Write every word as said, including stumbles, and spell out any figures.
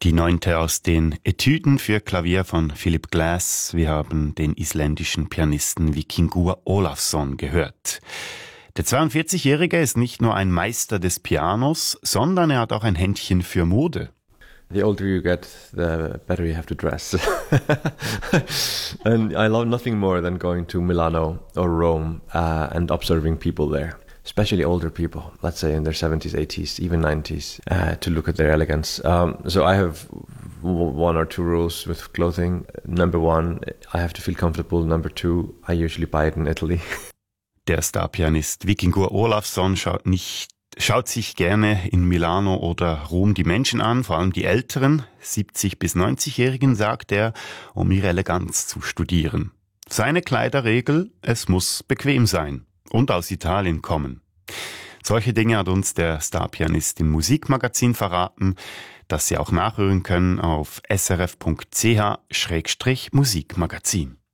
Die neunte aus den Etüden für Klavier von Philip Glass. Wir haben den isländischen Pianisten Víkingur Ólafsson gehört. Der zweiundvierzigjährige ist nicht nur ein Meister des Pianos, sondern er hat auch ein Händchen für Mode. The older you get, the better you have to dress. And I love nothing more than going to Milano or Rome uh, and observing people there. Especially older people, let's say in their seventies, eighties, even nineties, uh, to look at their elegance. Um, so I have w- one or two rules with clothing. Number one, I have to feel comfortable. Number two, I usually buy it in Italy. Der Starpianist Víkingur Ólafsson schaut, nicht, schaut sich gerne in Milano oder Rom die Menschen an, vor allem die älteren, siebzig- bis neunzigjährigen, sagt er, um ihre Eleganz zu studieren. Seine Kleiderregel, es muss bequem sein. Und aus Italien kommen. Solche Dinge hat uns der Starpianist im Musikmagazin verraten, das Sie auch nachhören können auf s r f punkt c h Schrägstrich Musikmagazin.